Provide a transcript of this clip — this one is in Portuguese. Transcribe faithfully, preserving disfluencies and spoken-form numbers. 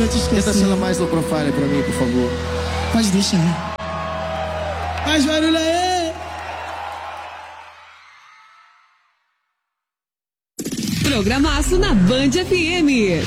vou te esquecer. Tenta ser mais low profile pra mim, por favor. Pode deixar. Faz barulho aí! Programaço na Band F M.